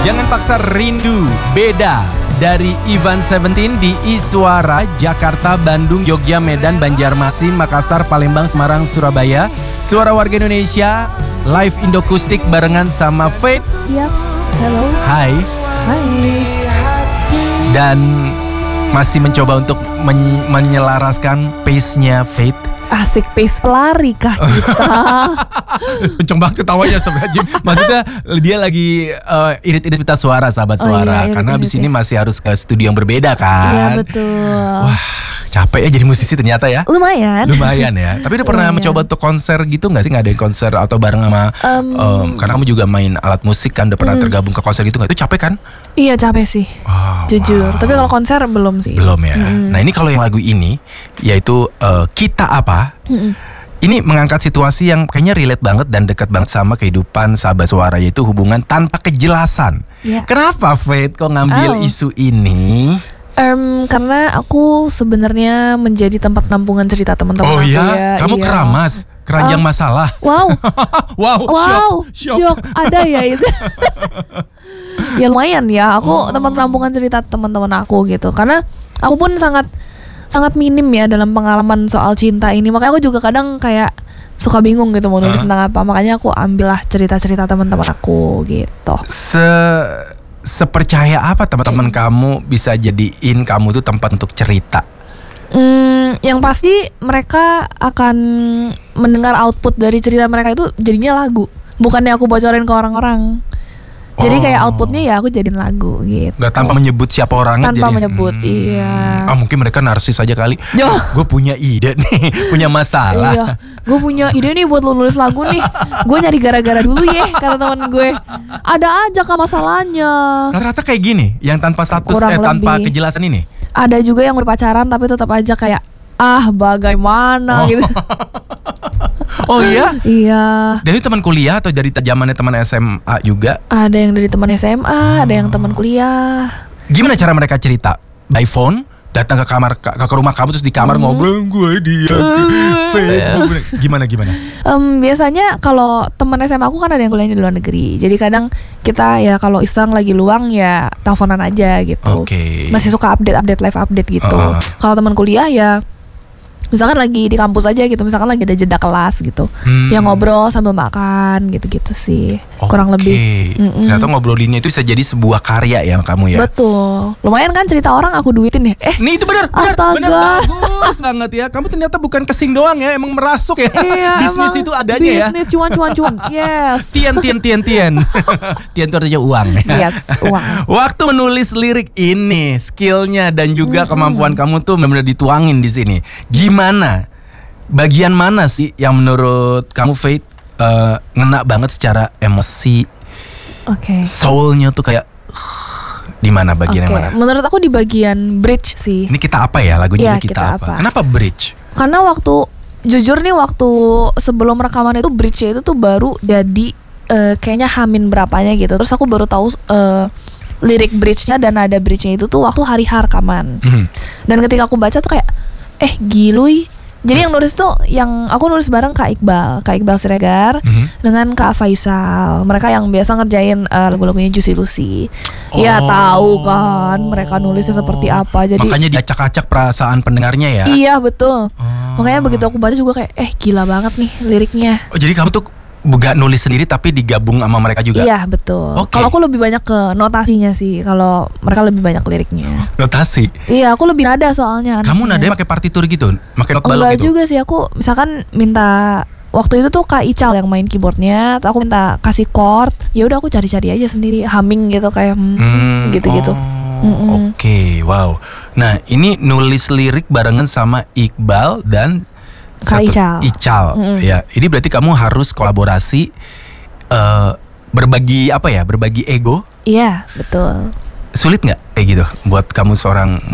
Jangan paksa rindu, beda dari Ivan Seventeen di Iswara, Jakarta, Bandung, Jogja, Medan, Banjarmasin, Makassar, Palembang, Semarang, Surabaya. Suara warga Indonesia, live Indokustik barengan sama Faith. Yes, hello. Hai. Hai. Dan masih mencoba untuk menyelaraskan pace-nya Faith. Asik pace pelari kah kita? Kenceng banget ketawanya, astagfirullahaladzim. Maksudnya dia lagi irit-irit pita suara, sahabat suara. Iya, karena abis irit-irit ini masih harus ke studio yang berbeda kan. Iya betul. Wah, capek ya jadi musisi ternyata ya. Lumayan. Lumayan ya. Tapi udah pernah mencoba untuk konser gitu gak sih? Ngadain konser atau bareng sama karena kamu juga main alat musik kan. Udah pernah tergabung ke konser gitu gak? Itu capek kan? Iya capek sih. Jujur. Wow. Tapi kalau konser belum sih. Belum ya. Nah ini kalau yang lagu ini yaitu Kita Apa. Ini mengangkat situasi yang kayaknya relate banget dan dekat banget sama kehidupan sahabat suara, yaitu hubungan tanpa kejelasan. Ya. Kenapa Faith kok ngambil isu ini? Karena aku sebenarnya menjadi tempat penampungan cerita teman-teman Oh aku iya, ya. kamu Iya. keramas, keranjang masalah. Wow. Wow, shock. Ada ya itu. Ya lumayan ya, aku tempat penampungan cerita teman-teman aku gitu. Karena aku pun sangat minim ya dalam pengalaman soal cinta ini. Makanya aku juga kadang kayak suka bingung gitu mau nulis tentang apa. Makanya aku ambillah cerita-cerita teman-teman aku gitu. Sepercaya apa teman-teman kamu bisa jadiin kamu tuh tempat untuk cerita? Yang pasti mereka akan mendengar output dari cerita mereka itu jadinya lagu. Bukannya aku bocorin ke orang-orang. Jadi kayak outputnya ya aku jadiin lagu gitu. Gak tanpa menyebut siapa orangnya. Tanpa menyebut, iya. Mungkin mereka narsis aja kali. Gue punya ide nih, punya masalah. Iya, gue punya ide nih buat lu nulis lagu nih. Gue nyari gara-gara dulu ya, kata teman gue. Ada aja kah masalahnya. Rata-rata kayak gini, yang tanpa status tanpa kejelasan ini. Ada juga yang berpacaran tapi tetap aja kayak bagaimana gitu. Oh iya? Iya. Dari teman kuliah atau dari zamannya teman SMA juga? Ada yang dari teman SMA, ada yang teman kuliah. Gimana cara mereka cerita? By phone? Datang ke kamar ke rumah kamu terus di kamar ngobrol gue dia. Gimana? Biasanya kalau teman SMA aku kan ada yang kuliahnya di luar negeri. Jadi kadang kita ya kalau iseng lagi luang ya teleponan aja gitu. Masih suka update live update gitu. Kalau teman kuliah ya misalkan lagi di kampus aja gitu, misalkan lagi ada jeda kelas gitu, ya ngobrol sambil makan gitu-gitu sih, kurang lebih. Ternyata ngobrolinnya itu bisa jadi sebuah karya ya kamu ya. Betul, lumayan kan cerita orang aku duitin ya. Nih itu benar bagus banget ya. Kamu ternyata bukan kesing doang ya, emang merasuk ya. Iya, bisnis itu adanya ya. Bisnis cuan. Yes. Tien. Tien itu artinya uang. Yes, uang. Waktu menulis lirik ini, skillnya dan juga kemampuan kamu tuh benar-benar dituangin di sini. Gimana? Bagian mana sih yang menurut kamu Faith ngena banget secara emosi? Soulnya tuh kayak di mana bagian yang mana? Menurut aku di bagian bridge sih. Ini kita apa ya lagunya? Ya, kita apa? Kenapa bridge? Karena jujur nih waktu sebelum rekaman itu bridge-nya itu tuh baru jadi kayaknya hamin berapanya gitu. Terus aku baru tahu lirik bridge-nya dan nada bridge-nya itu tuh waktu hari rekaman. Dan ketika aku baca tuh kayak giluy. Jadi yang nulis tuh aku nulis bareng Kak Iqbal Siregar dengan Kak Faisal. Mereka yang biasa ngerjain lagu-lagunya Juicy Lucy. Ya tahu kan mereka nulisnya seperti apa. Jadi makanya diacak-acak perasaan pendengarnya ya. Iya betul. Makanya begitu aku baca juga kayak gila banget nih liriknya. Jadi kamu tuh gak nulis sendiri tapi digabung sama mereka juga? Iya betul. Kalau aku lebih banyak ke notasinya sih. Kalau mereka lebih banyak liriknya. Notasi? Iya aku lebih nada soalnya. Kamu nadanya pakai partitur gitu? Pakai not balok gitu? Enggak juga sih, aku misalkan minta. Waktu itu tuh Kak Ical yang main keyboardnya. Aku minta kasih chord. Ya udah aku cari-cari aja sendiri, humming gitu kayak gitu-gitu. Oke, wow. Nah ini nulis lirik barengan sama Iqbal dan Kak Ical. Ya, ini berarti kamu harus kolaborasi, berbagi ego. Iya betul. Sulit nggak kayak gitu buat kamu seorang